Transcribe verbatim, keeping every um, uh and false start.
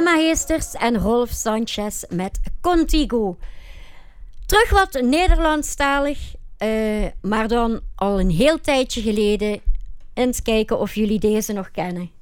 Emma Heesters en Rolf Sanchez met Contigo. Terug wat Nederlandstalig, uh, maar dan al een heel tijdje geleden. Eens kijken of jullie deze nog kennen.